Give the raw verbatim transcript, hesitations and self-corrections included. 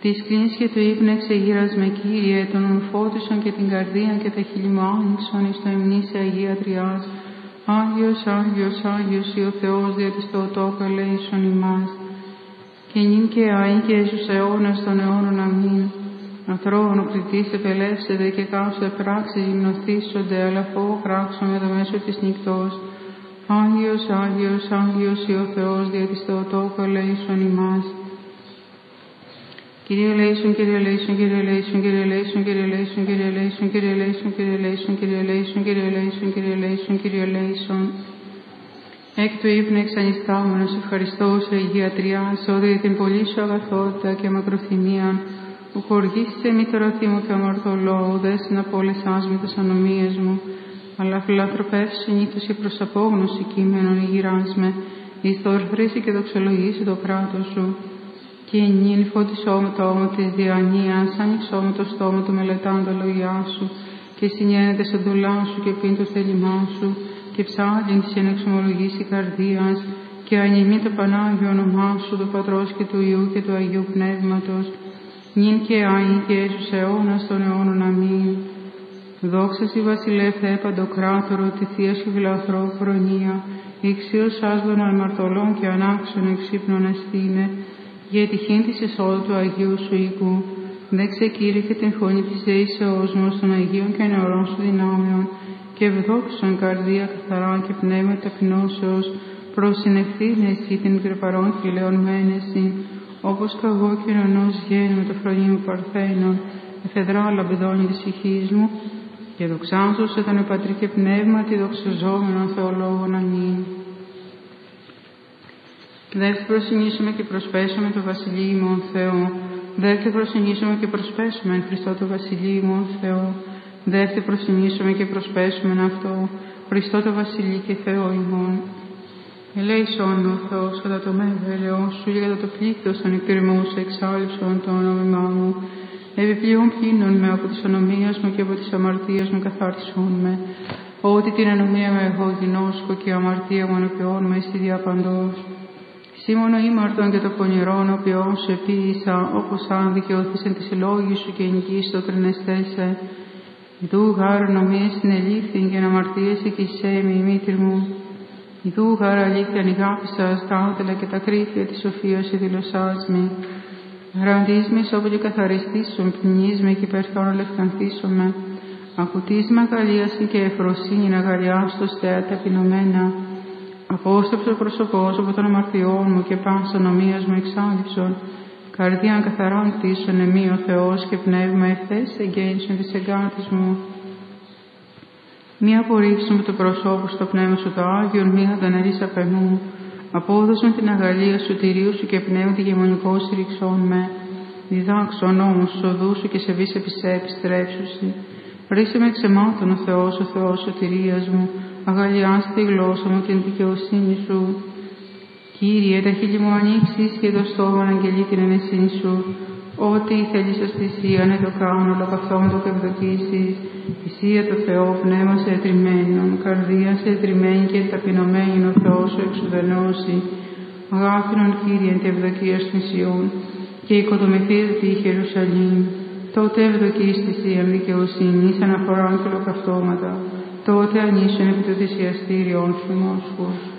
Της κλίνης και του ύπνεξε γύρας με Κύριε, τον ομφώτισον και την καρδία και τα χείλη μου άνοιξον εις το εμνήσι Αγία Τριάς. Άγιος, Άγιος, Άγιος, ή ο Θεός δια της Θεοτόκου ελέησον ημάς. Και νυν και αεί και Ιησούς αιώνας των αιώνων αμήν. Ανθρώπων ο κριτής επελεύσεται και κάψε πράξεις γυμνοθήσονται, αλλά φόβο κράξω με το μέσο της νυχτός. Άγιος, Άγιος, Άγιος, ή ο Θεός δια της Θεοτόκου ελέησον ημάς. Κύριε ελέησον, Κύριε ελέησον, Κύριε ελέησον, Κύριε ελέησον, Κύριε ελέησον, Κύριε ελέησον, Κύριε ελέησον, Κύριε ελέησον, Κύριε ελέησον, Κύριε ελέησον, Κύριε ελέησον, Κύριε ελέησον. Εκ του ύπνου εξανιστάμενος ευχαριστώ σε Αγία Τριάς, όδη την πολύ σου αγαθότητα και μακροθυμία, που χορηγήσετε μη τωραθεί μου και αμαρτωλό, ουδέσιν από όλες άσμητες ανομίες μου, αλλά φιλανθρωπεύσει συνήθως και προς απόγνωση κείμενον ηγυράς με, εις το ορθρήσει και δοξολογήσει το κράτος σου. Και νυν φώτισό με το ώμα της διανοίας, άνοιξό με το στόμα του μελετάν τα λόγια σου, και συνιένεται στον τουλά σου και πίν το θέλημά σου, και ψάλιν της ενεξομολογήσει καρδίας, και ανημεί το Πανάγιο όνομά σου, του Πατρός και του Υιού και του Αγίου Πνεύματος, νυν και αεί και Ιησούς αιώνας των αιώνων αμήν. Δόξα σοι βασιλεύ Θεέ παντοκράτορο, τη Θεία και φιλανθρώπου προνοία, ηξίως άσβων αμαρτωλών και ανάξιων εξύπνων εστίνε, για τυχήν της εισόδου του Αγίου σου οίκου, δέξε Κύριε και την φωνή της δεήσεώς μου των Αγίων και νεωρών σου δυνάμεων, και ευδόξων καρδία καθαρά και πνεύμα ταπεινώσεως, προσυνευθύνε εσύ την κρεπαρών φιλέων μένεση, όπως καγώ και νονός γέννη με το φρονί μου παρθένων, εφεδρά λαμπεδόνι της ψυχής μου, και δοξάζω σε τον Πατρί και Πνεύμα τη δοξαζόμενον Θεολόγων αμήν. Δεύτε προσυνήσουμε και προσπέσουμε το Βασιλείμον Θεό. Δεύτε προσυνήσουμε και προσπέσουμε εν Χριστώ το Βασιλείμον Θεό. Δεύτε προσυνήσουμε και προσπέσουμε αυτό, Χριστώ το Βασιλεί και Θεό ημών. Ελέησον ο Θεός κατά το μέγα ελαιός σου και κατά το πλήθος των εκκρεμούς εξάλληψον το όνομά μου. Επιπλέον πλύνων με από της ονομίας μου και από της αμαρτίας μου καθάρισον με. Ότι την ανομία με εγώ γινώσκω και η αμαρτία μου ανοποιών με στη διαπαντός. Σήμωνο ήμαρτον και το πονηρόν οποίον σου επίησα, όπως αν δικαιωθήσεν της λόγη σου και ενοικείς το κρινεστέσε. Ιδού γάρ νομίες την ελήφθην και να αμαρτίεσαι και εισέμει η μήτρη μου. Ιδού γάρ αλήθεια ανηγάπησας τα άτελα και τα κρύφια της σοφίας η δηλωσάς μη. Γραντής με σώπου και καθαριστήσουν, πλυνείς με και υπερθόν λευκανθήσουν με. Ακουτείς με αγαλίαση και εφροσύνη να αγαλιάστος θεά ταπεινωμένα. Απόστρεψε ο πρόσωπός από των αμαρτιών μου και πάσα νομίας μου εξάλληψον. Καρδίαν καθαράν κτίσον εμεί ο Θεός και πνεύμα ευθές εγγέννησον της εγκάτης μου. Μη απορρίψουν με το προσώπου στο πνεύμα σου το Άγιον, μη αντανερείς απενού. Απόδωσον την αγαλία σου, τυρίου σου και πνεύματι γεμονικό στηριξών με. Διδάξον όμως τους οδούς σου και σε βís επισέ επιστρέψουσι. Ρίσε με ξεμάτων ο Θεός, ο Θεός σωτηρίας μου. Αγαλιάστε τη γλώσσα μου την δικαιοσύνη σου. Κύριε, τα χείλη μου ανοίξεις και το στόμα αγγελεί την ενεσύνη σου. Ό,τι θέλεις ως θυσία να το κάνω, ολοκαυτόντο και ευδοκίσεις. Θυσία το Θεό, πνεύμα σε ετριμμένον, καρδία σε ετριμμένη και ταπεινωμένη ο Θεός σου εξουδενώσει. Αγάπηνον Κύριε εν τη ευδοκία των θυσιών και οικοδομηθείτε τη Ιερουσαλήμ. Τότε ευδοκείς θυσίαν δικαιοσύνης, αναφοράν και ολοκαυτώματα. Τότε ανήσουν επί το θυσιαστήριον σου μόσχους.